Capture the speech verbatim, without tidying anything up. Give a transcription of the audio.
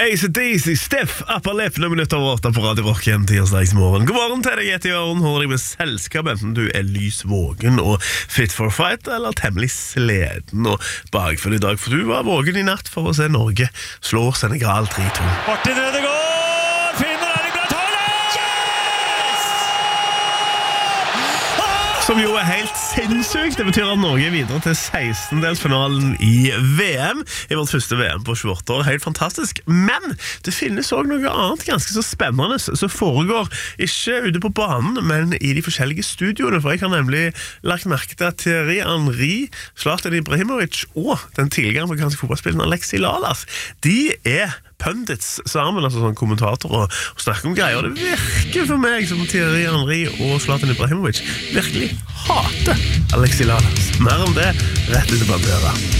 A C D C, Steff, Upper Lip, noen minutter over åtte på Radio Rock en tirsdagsmorgen. God morgen til deg, Jette Jørgen. Holder deg med selskap, enten du er lysvågen og fit for fight, eller temmelig sleden og bakfull i dag. For du var vågen i natt for å se Norge slå Senegal tre to. Martin Ødegaard finner Erling Braut Haaland! Yes! Som jo er helt sinnssykt. Det betyr at Norge er videre til sekstendelsfinalen i V M. I vårt første V M på tjueåtte år. Helt fantastisk. Men det finnes også noe annet ganske så spennende som foregår ikke ute på banen, men i de forskjellige studioene. For jeg har nemlig lagt merke til at Thierry Henry, Zlatan Ibrahimovic og den tidligere amerikanske fotballspilleren Alexi Lalas, de er pundits sammen, altså sånn kommentatorer, og snakker om greier. Det virker for meg som Thierry Henry og Zlatan Ibrahimovic virkelig hater Alexi Lalas. Mer om det rett etter Bandera.